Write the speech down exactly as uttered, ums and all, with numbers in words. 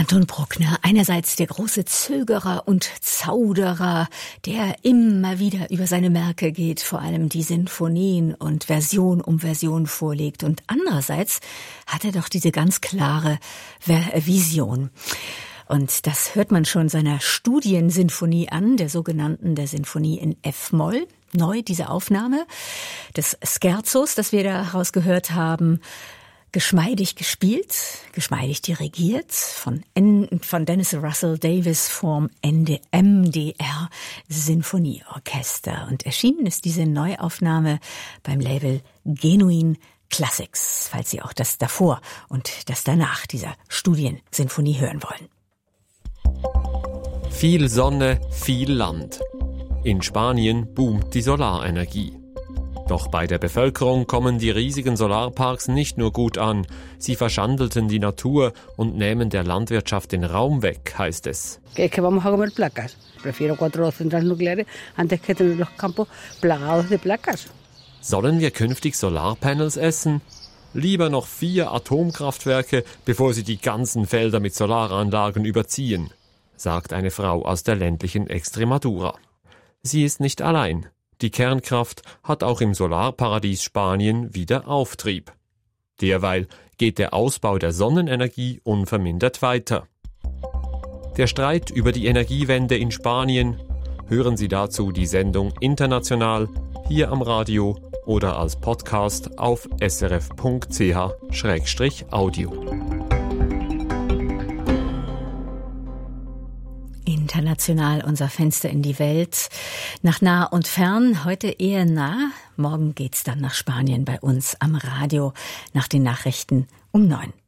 Anton Bruckner, einerseits der große Zögerer und Zauderer, der immer wieder über seine Werke geht, vor allem die Sinfonien und Version um Version vorlegt. Und andererseits hat er doch diese ganz klare Vision. Und das hört man schon seiner Studiensinfonie an, der sogenannten der Sinfonie in F-Moll. Neu diese Aufnahme des Scherzos, das wir da rausgehört haben. Geschmeidig gespielt, geschmeidig dirigiert von, N, von Dennis Russell Davis vom M D R Sinfonieorchester. Und erschienen ist diese Neuaufnahme beim Label Genuine Classics, falls Sie auch das davor und das danach dieser Studiensinfonie hören wollen. Viel Sonne, viel Land. In Spanien boomt die Solarenergie. Doch bei der Bevölkerung kommen die riesigen Solarparks nicht nur gut an. Sie verschandelten die Natur und nehmen der Landwirtschaft den Raum weg, heißt es. Sollen wir künftig Solarpanels essen? Lieber noch vier Atomkraftwerke, bevor sie die ganzen Felder mit Solaranlagen überziehen, sagt eine Frau aus der ländlichen Extremadura. Sie ist nicht allein. Die Kernkraft hat auch im Solarparadies Spanien wieder Auftrieb. Derweil geht der Ausbau der Sonnenenergie unvermindert weiter. Der Streit über die Energiewende in Spanien, hören Sie dazu die Sendung International hier am Radio oder als Podcast auf s r f punkt c h schrägstrich audio. International, unser Fenster in die Welt. Nach nah und fern, heute eher nah. Morgen geht's dann nach Spanien bei uns am Radio nach den Nachrichten um neun.